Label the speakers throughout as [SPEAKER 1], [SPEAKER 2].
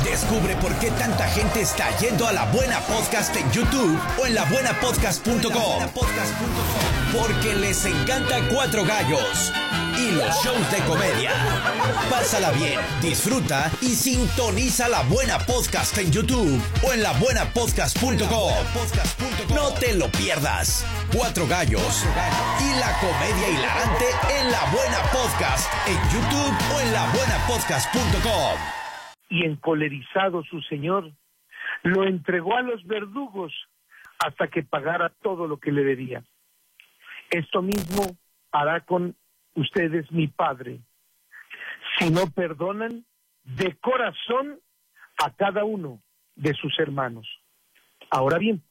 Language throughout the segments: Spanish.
[SPEAKER 1] Descubre por qué tanta gente está yendo a La Buena Podcast en YouTube o en labuenapodcast.com. Porque les encanta Cuatro Gallos y los shows de comedia. Pásala bien, disfruta y sintoniza La Buena Podcast en YouTube o en labuenapodcast.com. No te lo pierdas. Cuatro Gallos y la comedia hilarante en La Buena Podcast en YouTube o en labuenapodcast.com.
[SPEAKER 2] Y encolerizado su señor, lo entregó a los verdugos hasta que pagara todo lo que le debía. Esto mismo hará con ustedes mi Padre, si no perdonan de corazón a cada uno de sus hermanos. Ahora bien,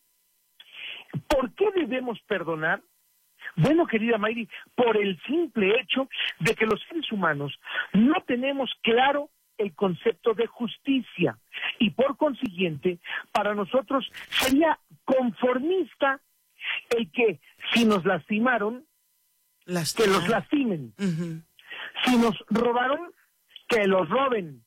[SPEAKER 2] ¿por qué debemos perdonar? Bueno, querida Mayri, por el simple hecho de que los seres humanos no tenemos claro el concepto de justicia y por consiguiente para nosotros sería conformista el que si nos lastimaron, que los lastimen. Si nos robaron, que los roben.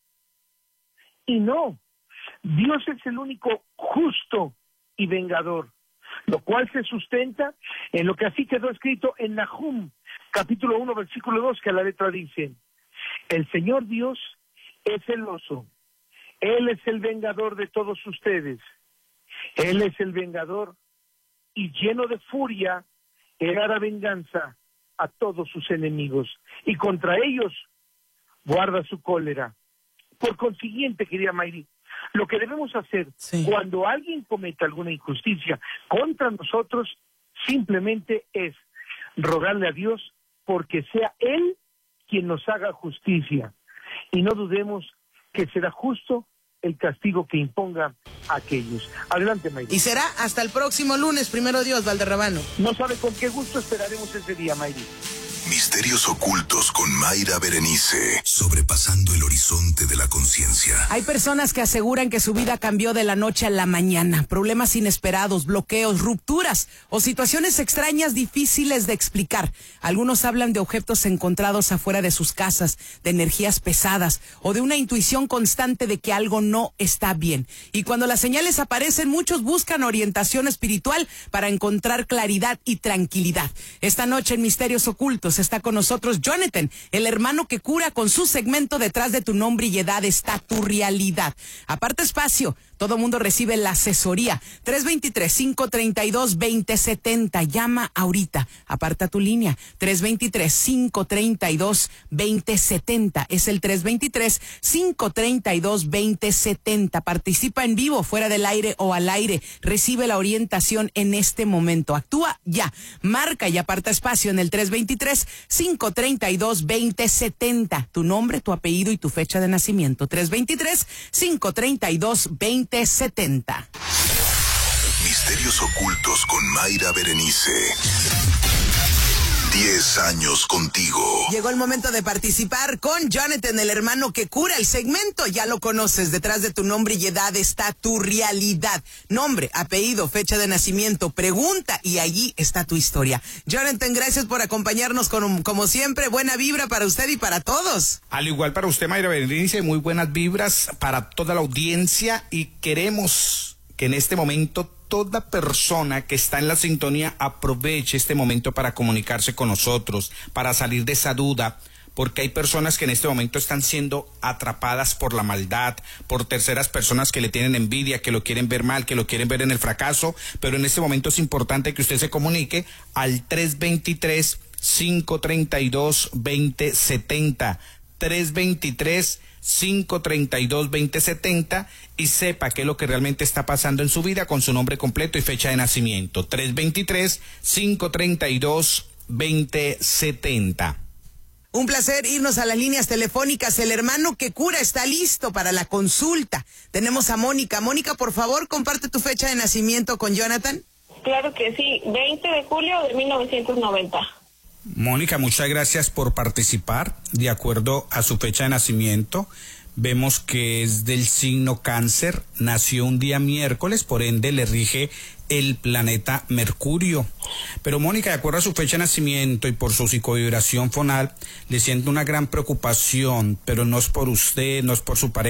[SPEAKER 2] Y no, Dios es el único justo y vengador, lo cual se sustenta en lo que así quedó escrito en Nahum, capítulo 1, versículo 2, que a la letra dice: el Señor Dios es celoso, Él es el vengador de todos ustedes, Él es el vengador y lleno de furia, Él hará venganza a todos sus enemigos y contra ellos guarda su cólera. Por consiguiente, querida Mayri, lo que debemos hacer cuando alguien cometa alguna injusticia contra nosotros, simplemente es rogarle a Dios porque sea Él quien nos haga justicia. Y no dudemos que será justo el castigo que imponga a aquellos. Adelante, Mayri.
[SPEAKER 3] Y será hasta el próximo lunes, primero Dios, Valderrabano.
[SPEAKER 2] No sabe con qué gusto esperaremos ese día, Mayri.
[SPEAKER 4] Misterios ocultos con Mayra Berenice, sobrepasando el horizonte de la conciencia.
[SPEAKER 3] Hay personas que aseguran que su vida cambió de la noche a la mañana. Problemas inesperados, bloqueos, rupturas o situaciones extrañas difíciles de explicar. Algunos hablan de objetos encontrados afuera de sus casas, de energías pesadas o de una intuición constante de que algo no está bien. Y cuando las señales aparecen, muchos buscan orientación espiritual para encontrar claridad y tranquilidad. Esta noche en Misterios Ocultos está con nosotros Jonathan, el hermano que cura, con su segmento Detrás de tu nombre y edad está tu realidad. Aparta espacio, todo mundo recibe la asesoría. 323-532-2070. Llama ahorita, aparta tu línea. 323-532-2070. Es el 323-532-2070. Participa en vivo, fuera del aire o al aire. Recibe la orientación en este momento. Actúa ya. Marca y aparta espacio en el 323-532-2070. Tu nombre, tu apellido y tu fecha de nacimiento. 323-532-2070.
[SPEAKER 4] Misterios ocultos con Mayra Berenice. 10 años contigo.
[SPEAKER 3] Llegó el momento de participar con Jonathan, el hermano que cura. El segmento ya lo conoces. Detrás de tu nombre y edad está tu realidad. Nombre, apellido, fecha de nacimiento, pregunta y allí está tu historia. Jonathan, gracias por acompañarnos como siempre. Buena vibra para usted y para todos.
[SPEAKER 5] Al igual para usted, Mayra Berenice, muy buenas vibras para toda la audiencia y queremos que en este momento toda persona que está en la sintonía aproveche este momento para comunicarse con nosotros, para salir de esa duda, porque hay personas que en este momento están siendo atrapadas por la maldad, por terceras personas que le tienen envidia, que lo quieren ver mal, que lo quieren ver en el fracaso, pero en este momento es importante que usted se comunique al 323-532-2070, 323-532-2070 y sepa qué es lo que realmente está pasando en su vida con su nombre completo y fecha de nacimiento. 323-532-2070.
[SPEAKER 3] Un placer irnos a las líneas telefónicas. El hermano que cura está listo para la consulta. Tenemos a Mónica. Mónica, por favor, comparte tu fecha de nacimiento con Jonathan.
[SPEAKER 6] Claro que sí, 20 de julio de 1990.
[SPEAKER 5] Mónica, muchas gracias por participar. De acuerdo a su fecha de nacimiento, vemos que es del signo Cáncer, nació un día miércoles, por ende le rige el planeta Mercurio. Pero Mónica, de acuerdo a su fecha de nacimiento y por su psicovibración fonal, le siento una gran preocupación, pero no es por usted, no es por su pareja.